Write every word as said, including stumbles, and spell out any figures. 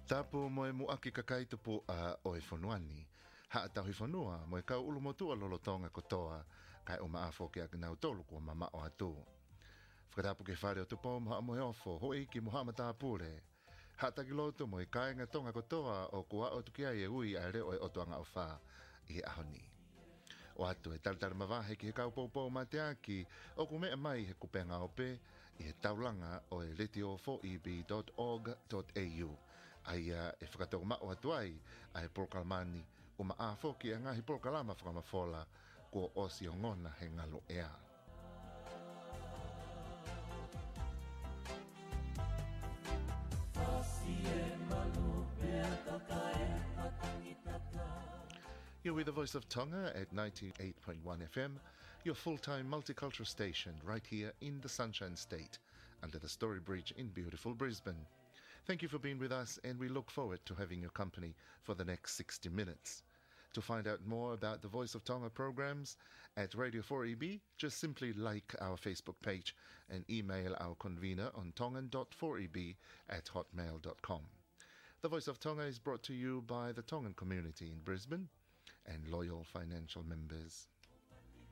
Tapu mo e muaki kakai tupu a o e whanuani. Ha a tahi whanua mo e kau ulu motua lolotonga kotoa kai o maafo ki a nau tolu kua mama o atu. Whakatapu ke whare o tupo mo ha mo e ofo hoi ki mo hama tāpure. Ha taki loto mo e kainga tonga kotoa o kua o tukia e ui a reo e otoanga o wha i ahoni. O atu e taritara mawahe ki he kau poupou ma te aki o ku mea mai he kupenga ope i he taulanga o e letio four e b dot org dot a u. Aia e whakatau mao atuai a he prokalmani o ma a foki a ngahi prokalama whakamafola ko osi o ngona he ngalo ea. You're with the Voice of Tonga at ninety-eight point one F M, your full-time multicultural station right here in the Sunshine State, under the Story Bridge in beautiful Brisbane. Thank you for being with us, and we look forward to having your company for the next sixty minutes. To find out more about the Voice of Tonga programs at Radio four E B, just simply like our Facebook page and email our convener on tongan dot four e b at hotmail dot com. The Voice of Tonga is brought to you by the Tongan community in Brisbane and loyal financial members.